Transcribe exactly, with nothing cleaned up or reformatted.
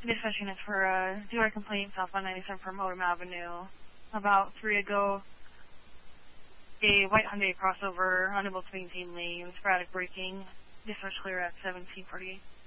Dispatch units for uh, dealer complaint southbound ninety-seven from Odom Avenue. About three ago, a white Hyundai crossover unable to maintain lane, sporadic braking. Dispatch clear at seventeen forty.